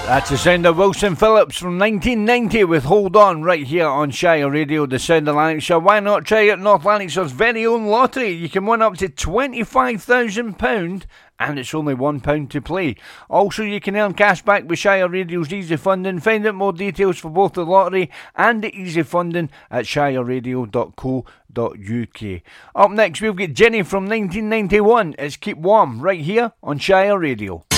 That's the sound of Wilson Phillips from 1990 with Hold On right here on Shire Radio, the sound of Lanarkshire. Why not try out North Lanarkshire's very own lottery? You can win up to £25,000 and it's only £1 to play. Also, you can earn cash back with Shire Radio's Easy Funding. Find out more details for both the lottery and the Easy Funding at shireradio.co.uk. Up next, we've got Jenny from 1991. It's Keep Warm right here on Shire Radio.